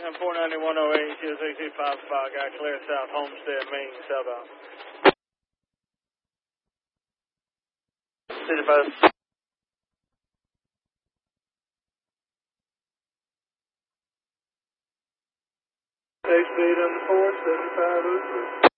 Phantom 49108, QSAC55, got clear south, Homestead, Maine, southbound. 65. 8 speed on the 4, 75.